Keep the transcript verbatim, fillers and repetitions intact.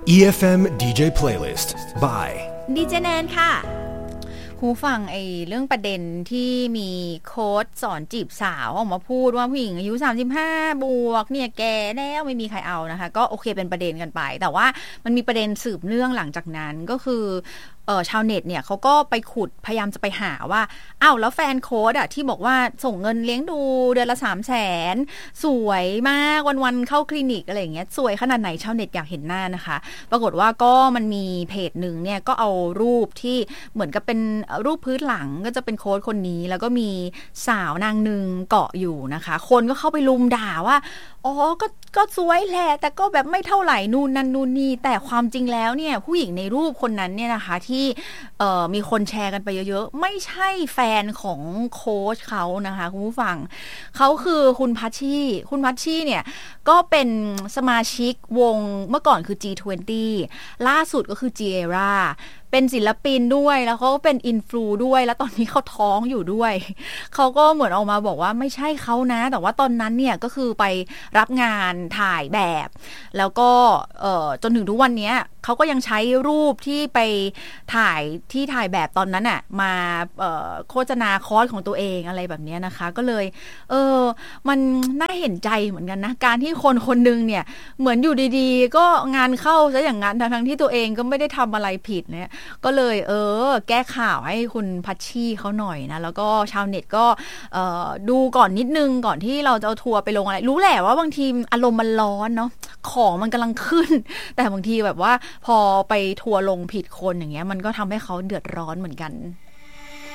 อี เอฟ เอ็ม ดี เจ Playlist by ดีเจแนนค่ะครูฟังไอ้เรื่องประเด็นที่มีโค้ชสอนจีบสาวออกมาพูดว่าผู้หญิงอายุสามสิบห้าบวกเนี่ยแก่แล้วไม่มีใครเอานะคะก็โอเคเป็นประเด็นกันไปแต่ว่ามันมีประเด็นสืบเนื่องหลังจากนั้นก็คือเออชาวเน็ตเนี่ยเขาก็ไปขุดพยายามจะไปหาว่าอ้าวแล้วแฟนโค้ชอะที่บอกว่าส่งเงินเลี้ยงดูเดือนละสามแสนสวยมากวันๆเข้าคลินิกอะไรอย่างเงี้ยสวยขนาดไหนชาวเน็ตอยากเห็นหน้านะคะปรากฏว่าก็มันมีเพจหนึ่งเนี่ยก็เอารูปที่เหมือนกับเป็นรูปพื้นหลังก็จะเป็นโค้ชคนนี้แล้วก็มีสาวนางหนึ่งเกาะอยู่นะคะคนก็เข้าไปลุมด่าว่าอ๋อก็ก็สวยแหละแต่ก็แบบไม่เท่าไหร่นู่นนั่นนู่นนี่แต่ความจริงแล้วเนี่ยผู้หญิงในรูปคนนั้นเนี่ยนะคะที่เอ่อมีคนแชร์กันไปเยอะๆไม่ใช่แฟนของโค้ชเขานะคะคุณผู้ฟังเขาคือคุณพัชชี่คุณพัชชี่เนี่ยก็เป็นสมาชิกวงเมื่อก่อนคือ จี ทเวนตี้ ล่าสุดก็คือ จี เอ อาร์ เป็นศิลปินด้วยแล้วเขาก็เป็นอินฟลูด้วยแล้วตอนนี้เขาท้องอยู่ด้วยเขาก็เหมือนออกมาบอกว่าไม่ใช่เขานะแต่ว่าตอนนั้นเนี่ยก็คือไปรับงานถ่ายแบบแล้วก็เอ่อจนถึงทุกวันนี้เขาก็ยังใช้รูปที่ไปถ่ายที่ถ่ายแบบตอนนั้นน่ะมาเอ่อโฆษณาคอร์สของตัวเองอะไรแบบนี้นะคะก็เลยเออมันน่าเห็นใจเหมือนกันนะการที่คนคนนึงเนี่ยเหมือนอยู่ดีๆก็งานเข้าซะอย่างนั้นทั้งๆที่ตัวเองก็ไม่ได้ทำอะไรผิดเนี่ยก็เลยเออแก้ข่าวให้คุณพัชชี่เขาหน่อยนะแล้วก็ชาวเน็ตก็เอ่อดูก่อนนิดนึงก่อนที่เราจะเอาทัวร์ไปลงอะไรรู้แหละว่าบางทีอารมณ์มันร้อนเนาะของมันกำลังขึ้นแต่บางทีแบบว่าพอไปทัวร์ลงผิดคนอย่างเงี้ยมันก็ทำให้เขาเดือดร้อนเหมือนกัน